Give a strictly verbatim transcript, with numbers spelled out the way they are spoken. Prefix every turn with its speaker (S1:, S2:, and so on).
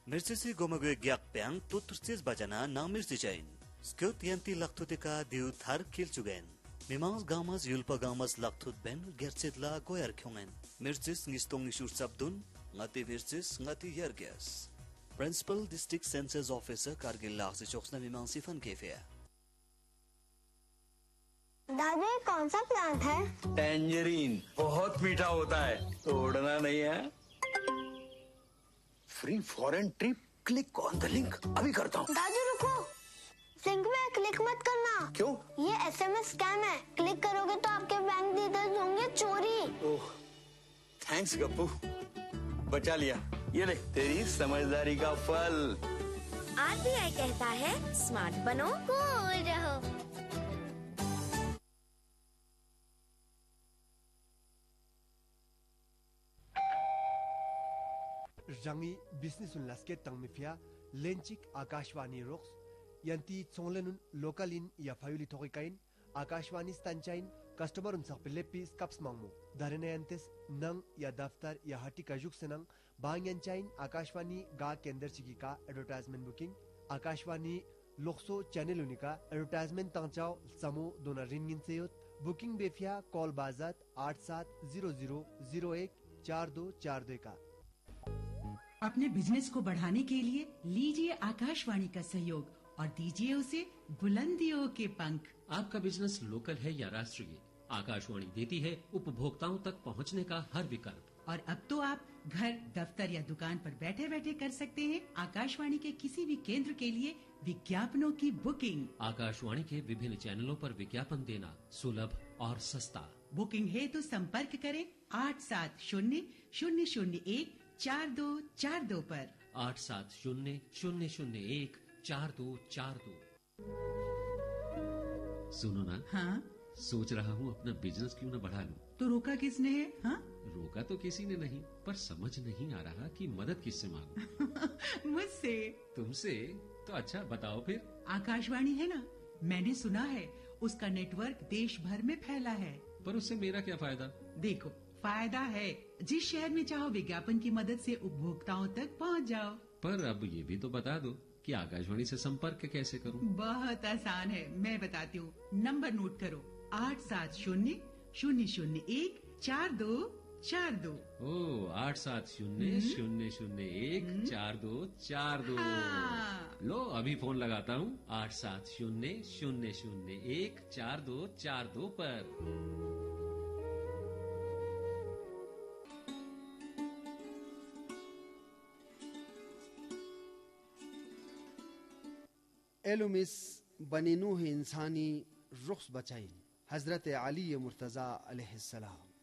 S1: Mircisi gomagwe gyak peang tutursis bajana na mirci chain. Skut yanti laktutika diu thar kil chugen. Mimans gamas yulpa gamas laktut ben gerchidla goyar kyungen. Mircis ngistong nishur sabdun ngati mircis ngati yerges. Principal District Census Officer Kargil lakh से चौकसना मीमांसी fun cafe है।
S2: दादू ये कौन सा plant है?
S3: Tangerine, बहुत मीठा होता है, तोड़ना नहीं है। Free foreign trip, click on the link, अभी करता हूँ।
S2: दादू रुको, लिंक में क्लिक मत करना।
S3: क्यों?
S2: ये एसएमएस स्कैम है, क्लिक करोगे तो आपके बैंक डिटेल्स होंगे चोरी।
S3: ओह, थैंक्स गप्पू, बचा लिया। ये ले तेरी समझदारी का फल।
S4: आरबीआई कहता है स्मार्ट बनो कूल रहो।
S5: रंगी बिजनेस उनलास्के तंगमिफिया लेंचिक आकाशवाणी रोक्स यंती चोंगलेनुन लोकल इन या फायुली थोकिकाइन आकाशवाणी स्टंचाइन कस्टमर उन सकपिलेपी स्कप्स मांगमु दारेनेंतेस नंग या दफ्तर या हटी काजुक सेनंग बांगयंचाइन आकाशवाणी गा केंद्र चिकी का advertisement booking Akashvani लोक्सो channel उनिका advertisement तंचाओ समो दोना रिंगिन सेयोत बुकिंग बेफिया कॉल बाजात आठ सात जीरो जीरो जीरो एक चार दो चार दो का।
S6: अपने बिजनेस को बढ़ाने के लिए लीजिए आकाशवाणी का सहयोग और दीजिए उसे बुलंदियों के पंख।
S7: आपका बिजनेस लोकल है या राष्ट्रीय, आकाशवाणी देती है उपभोक्ताओं तक पहुंचने का हर विकल्प।
S6: और अब तो आप घर, दफ्तर या दुकान पर बैठे बैठे कर सकते हैं आकाशवाणी के किसी भी केंद्र के लिए विज्ञापनों की बुकिंग।
S7: आकाशवाणी के विभिन्न चैनलों पर विज्ञापन देना सुलभ और सस्ता।
S6: बुकिंग है तो संपर्क करें आठ सात शून्य शून्य शून्य एक चार दो चार दो पर।
S7: आठ सात शून्य शून्य शून्य एक चार दो चार दो। सुनो ना,
S6: हाँ,
S7: सोच रहा हूँ अपना बिजनेस क्यों न बढ़ा लूं।
S6: तो रोका किसने है? हाँ?
S7: रोका तो किसी ने नहीं, पर समझ नहीं आ रहा कि मदद किससे मांगूं।
S6: मुझसे।
S7: तुमसे? तो अच्छा बताओ फिर।
S6: आकाशवाणी है ना, मैंने सुना है उसका नेटवर्क देश भर में फैला है।
S7: पर उससे मेरा क्या फायदा?
S6: देखो, फायदा है, जिस शहर में चाहो विज्ञापन की मदद से उपभोक्ताओं तक पहुंच जाओ।
S7: पर अब ये भी तो बता दो कि आकाशवाणी से संपर्क कैसे करूं?
S6: बहुत आसान है, मैं बताती हूँ। नंबर नोट करो, आठ सात शून्य शून्य शून्य एक चार दो चार दो।
S7: ओ, आठ सात शून्य शून्य शून्य एक चार दो चार दो।
S6: हाँ।
S7: लो अभी फोन लगाता हूँ आठ सात शून्य शून्य शून्य एक चार दो चार दो पर।
S8: एलुमिस बनीनूह इंसानी रुख्स बचाइन हजरत अली मुर्तजा अलैहिस्सलाम।